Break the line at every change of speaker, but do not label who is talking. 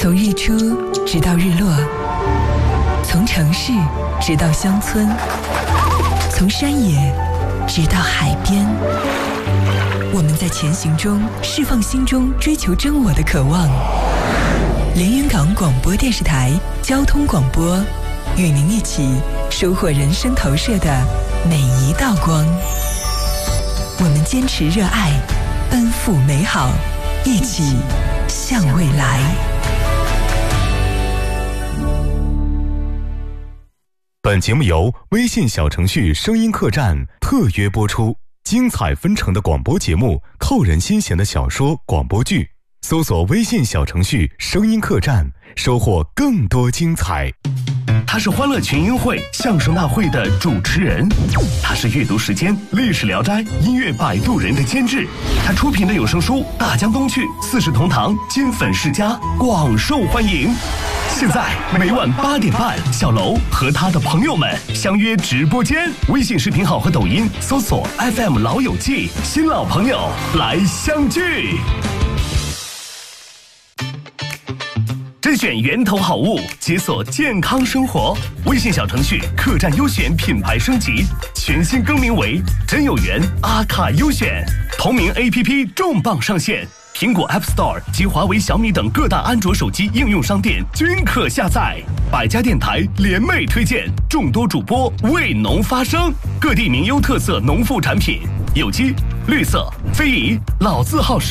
从日出直到日落，从城市直到乡村，从山野直到海边，我们在前行中释放心中追求真我的渴望。连云港广播电视台交通广播，与您一起收获人生投射的每一道光。我们坚持热爱，奔赴美好，一起向未来。
本节目由微信小程序声音客栈特约播出，精彩纷呈的广播节目，扣人心弦的小说广播剧，搜索微信小程序声音客栈，收获更多精彩。
他是欢乐群英会相声大会的主持人，他是阅读时间历史聊斋音乐摆渡人的监制，他出品的有声书《大江东去》《四世同堂》《金粉世家》广受欢迎。现在每晚8点半，小楼和他的朋友们相约直播间，微信视频号和抖音搜索 FM 老友记，新老朋友来相聚。甄选源头好物，解锁健康生活。微信小程序客栈优选品牌升级，全新更名为真有缘阿卡优选。同名 APP 重磅上线，苹果 App Store 及华为、小米等各大安卓手机应用商店均可下载。百家电台联袂推荐，众多主播为农发声，各地名优特色农副产品，有机、绿色、非遗、老字号